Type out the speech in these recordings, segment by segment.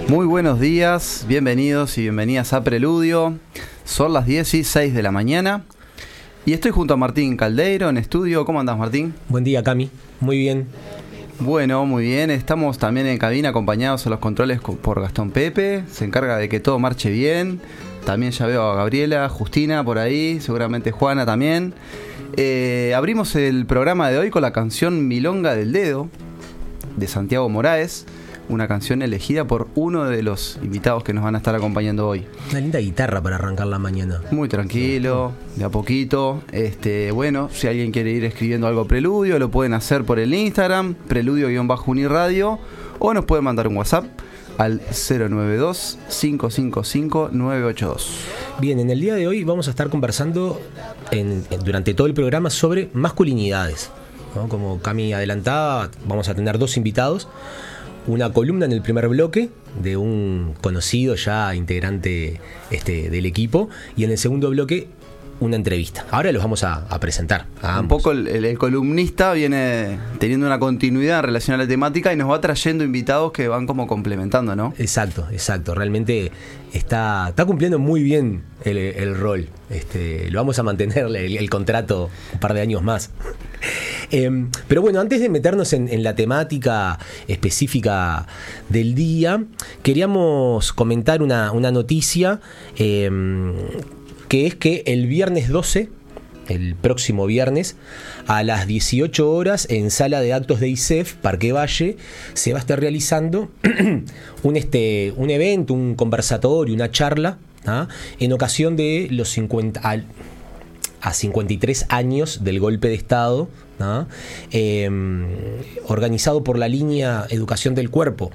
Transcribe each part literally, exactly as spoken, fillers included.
Muy buenos días, bienvenidos y bienvenidas a Preludio. Son las dieciséis de la mañana y estoy junto a Martín Caldeiro en estudio. ¿Cómo andás, Martín? Buen día, Cami. Muy bien. Bueno, muy bien. Estamos también en cabina acompañados a los controles por Gastón Pepe. Se encarga de que todo marche bien. También ya veo a Gabriela, Justina por ahí, seguramente Juana también. Eh, abrimos el programa de hoy con la canción Milonga del Dedo de Santiago Moraes. Una canción elegida por uno de los invitados que nos van a estar acompañando hoy. Una linda guitarra para arrancar la mañana. Muy tranquilo, de a poquito. Este, bueno, si alguien quiere ir escribiendo algo Preludio, lo pueden hacer por el Instagram, preludio-uniradio, o nos pueden mandar un WhatsApp al cero nueve dos, cinco cinco cinco, nueve ocho dos. Bien, en el día de hoy vamos a estar conversando en, en, durante todo el programa sobre masculinidades, ¿no? Como Cami adelantaba, vamos a tener dos invitados. Una columna en el primer bloque de un conocido ya integrante este, del equipo, y en el segundo bloque una entrevista. Ahora los vamos a, a presentar a ambos. Un poco el, el, el columnista viene teniendo una continuidad en relación a la temática y nos va trayendo invitados que van como complementando, ¿no? Exacto, exacto. Realmente está, está cumpliendo muy bien el, el rol. Este, lo vamos a mantener el, el contrato un par de años más. Eh, pero bueno, antes de meternos en, en la temática específica del día, queríamos comentar una, una noticia, eh, que es que el viernes doce, el próximo viernes, a las dieciocho horas, en Sala de Actos de I S E F, Parque Valle, se va a estar realizando un, este, un evento, un conversatorio, una charla, ¿ah? En ocasión de los cincuenta... Al, a cincuenta y tres años del golpe de Estado, ¿no? eh, organizado por la línea Educación del Cuerpo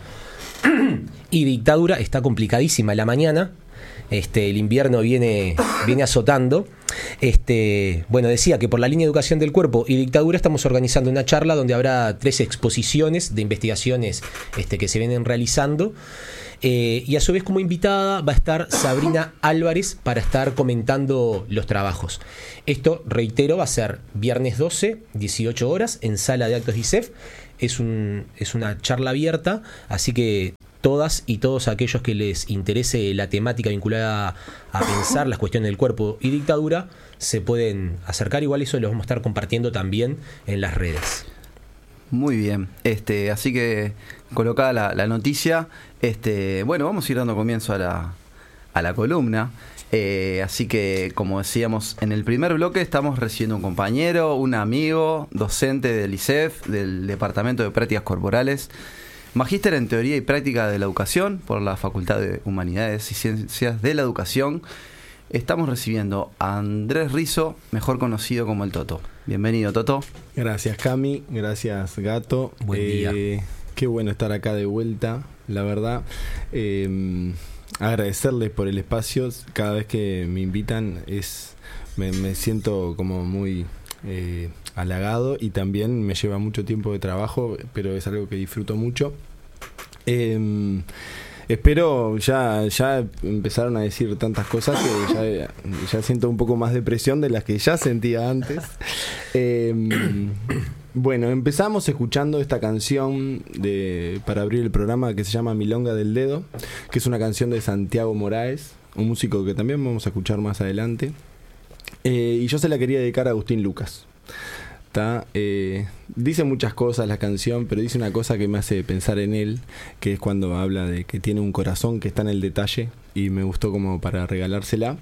y Dictadura. Está complicadísima la mañana, este, el invierno viene, viene azotando. Este, bueno, decía que por la línea Educación del Cuerpo y Dictadura estamos organizando una charla donde habrá tres exposiciones de investigaciones este, que se vienen realizando. Eh, y a su vez, como invitada va a estar Sabrina Álvarez para estar comentando los trabajos. Esto, reitero, va a ser viernes doce, dieciocho horas, en Sala de Actos de I S E F. Es, un, es una charla abierta, así que todas y todos aquellos que les interese la temática vinculada a pensar las cuestiones del cuerpo y dictadura se pueden acercar. Igual eso lo vamos a estar compartiendo también en las redes. Muy bien, este, así que colocada la, la noticia, este, bueno, vamos a ir dando comienzo a la, a la columna. Eh, así que, como decíamos, en el primer bloque estamos recibiendo un compañero, un amigo, docente del I S E F, del Departamento de Prácticas Corporales, magíster en Teoría y Práctica de la Educación por la Facultad de Humanidades y Ciencias de la Educación. Estamos recibiendo a Andrés Rizzo, mejor conocido como el Toto. Bienvenido, Toto. Gracias, Cami. Gracias, Gato. Buen eh, día. Qué bueno estar acá de vuelta, la verdad. Eh, agradecerles por el espacio. Cada vez que me invitan es me, me siento como muy eh, halagado, y también me lleva mucho tiempo de trabajo, pero es algo que disfruto mucho. Eh, Espero, ya, ya empezaron a decir tantas cosas que ya, ya siento un poco más de presión de las que ya sentía antes. Eh, bueno, empezamos escuchando esta canción de, para abrir el programa, que se llama Milonga del Dedo, que es una canción de Santiago Moraes, un músico que también vamos a escuchar más adelante. Eh, y yo se la quería dedicar a Agustín Lucas. Eh, dice muchas cosas la canción, pero dice una cosa que me hace pensar en él, que es cuando habla de que tiene un corazón que está en el detalle, y me gustó como para regalársela.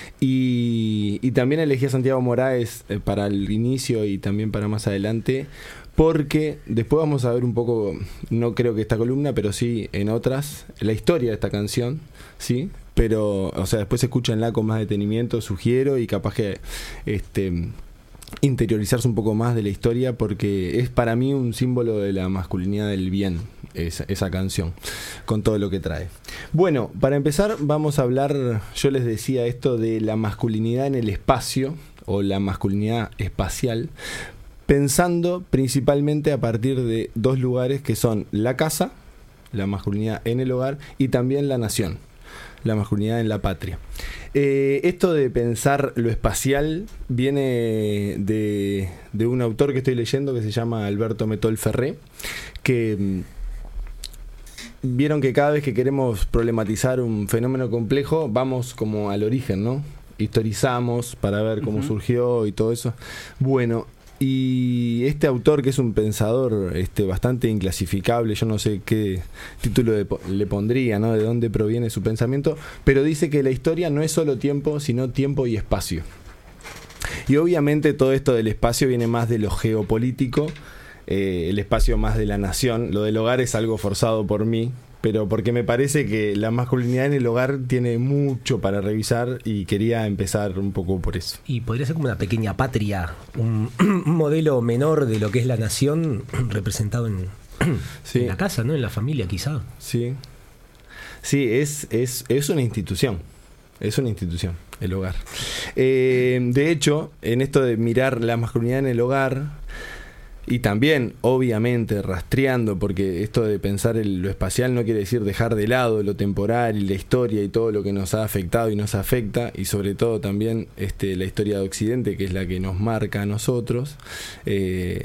Y, y también elegí a Santiago Moraes eh, para el inicio y también para más adelante, porque después vamos a ver un poco, no creo que esta columna, pero sí en otras, la historia de esta canción, ¿sí? Pero, o sea, después escúchenla con más detenimiento, sugiero, y capaz que este interiorizarse un poco más de la historia, porque es para mí un símbolo de la masculinidad del bien, esa, esa canción, con todo lo que trae. Bueno, para empezar vamos a hablar, yo les decía esto de la masculinidad en el espacio, o la masculinidad espacial, pensando principalmente a partir de dos lugares que son la casa, la masculinidad en el hogar, y también la nación, la masculinidad en la patria. Eh, esto de pensar lo espacial viene de, de un autor que estoy leyendo que se llama Alberto Metol Ferré, que vieron que cada vez que queremos problematizar un fenómeno complejo, vamos como al origen, ¿no? Historizamos para ver cómo uh-huh. surgió y todo eso. Bueno, y este autor, que es un pensador este, bastante inclasificable, yo no sé qué título de, le pondría, ¿no? De dónde proviene su pensamiento, pero dice que la historia no es solo tiempo, sino tiempo y espacio. Y obviamente todo esto del espacio viene más de lo geopolítico, eh, el espacio más de la nación. Lo del hogar es algo forzado por mí, pero porque me parece que la masculinidad en el hogar tiene mucho para revisar y quería empezar un poco por eso. Y podría ser como una pequeña patria, un, un modelo menor de lo que es la nación representado en, sí. en la casa, ¿no? En la familia, quizá. Sí, sí, es, es, es una institución, es una institución, el hogar. Eh, de hecho, en esto de mirar la masculinidad en el hogar, y también, obviamente, rastreando, porque esto de pensar en lo espacial no quiere decir dejar de lado lo temporal y la historia y todo lo que nos ha afectado y nos afecta, y sobre todo también este, la historia de Occidente, que es la que nos marca a nosotros. Eh,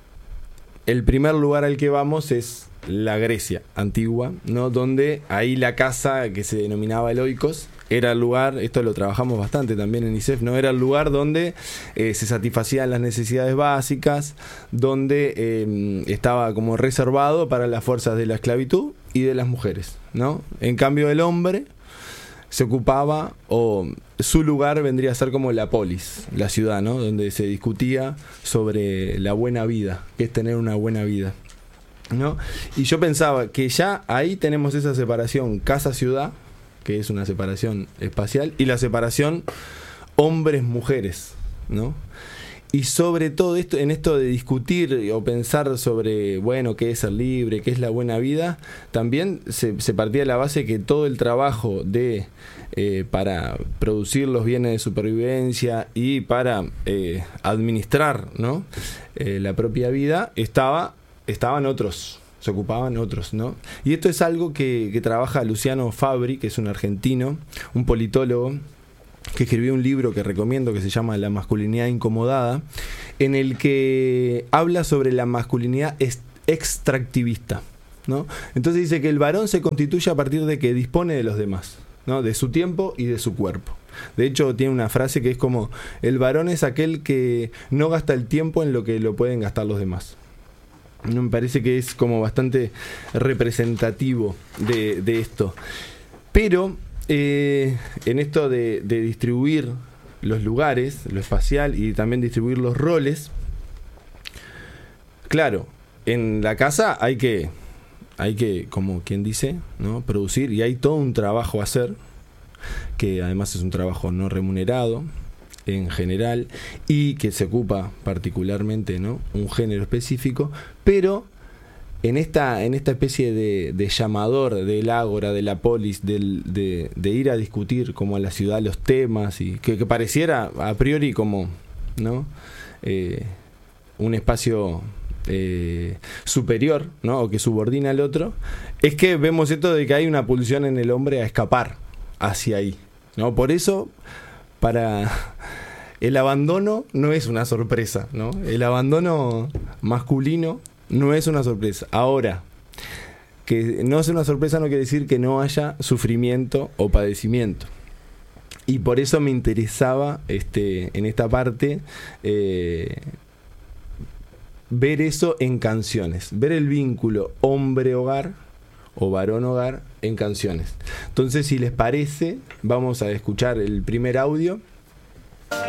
el primer lugar al que vamos es la Grecia antigua, ¿no? Donde ahí la casa que se denominaba el oikos era el lugar, esto lo trabajamos bastante también en I S E F, ¿no? Era el lugar donde eh, se satisfacían las necesidades básicas, donde eh, estaba como reservado para las fuerzas de la esclavitud y de las mujeres, ¿no? En cambio, el hombre se ocupaba, o su lugar vendría a ser como la polis, la ciudad, ¿no? Donde se discutía sobre la buena vida, que es tener una buena vida, ¿no? Y yo pensaba que ya ahí tenemos esa separación casa-ciudad, que es una separación espacial, y la separación hombres-mujeres, ¿no? Y sobre todo esto, en esto de discutir o pensar sobre, bueno, qué es ser libre, qué es la buena vida, también se, se partía de la base que todo el trabajo de eh, para producir los bienes de supervivencia y para eh, administrar, ¿no? eh, la propia vida, estaba estaban otros. Se ocupaban otros, ¿no? Y esto es algo que, que trabaja Luciano Fabri, que es un argentino, un politólogo, que escribió un libro que recomiendo que se llama La masculinidad incomodada, en el que habla sobre la masculinidad extractivista, ¿no? Entonces dice que el varón se constituye a partir de que dispone de los demás, ¿no? De su tiempo y de su cuerpo. De hecho, tiene una frase que es como: el varón es aquel que no gasta el tiempo en lo que lo pueden gastar los demás. Me parece que es como bastante representativo de, de esto. Pero eh, en esto de, de distribuir los lugares, lo espacial, y también distribuir los roles, claro, en la casa hay que, hay que, como quien dice, ¿no? producir, y hay todo un trabajo a hacer, que además es un trabajo no remunerado en general, y que se ocupa particularmente, ¿no? un género específico, pero en esta, en esta especie de, de llamador del ágora, de la polis, del, de, de ir a discutir como a la ciudad los temas, y que, que pareciera a priori como, ¿no? eh, un espacio eh, superior, ¿no? o que subordina al otro, es que vemos esto de que hay una pulsión en el hombre a escapar hacia ahí, ¿no? Por eso, para el abandono no es una sorpresa, ¿no? El abandono masculino no es una sorpresa. Ahora, que no es una sorpresa no quiere decir que no haya sufrimiento o padecimiento. Y por eso me interesaba este, en esta parte eh, ver eso en canciones, ver el vínculo hombre-hogar o varón-hogar en canciones. Entonces, si les parece, vamos a escuchar el primer audio